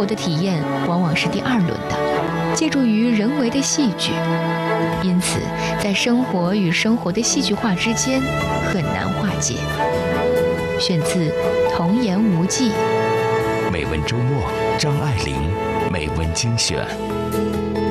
活的体验往往是第二轮的，借助于人为的戏剧，因此在生活与生活的戏剧化之间很难化解。选自《童言无忌》。 美文周末，张爱玲美文精选。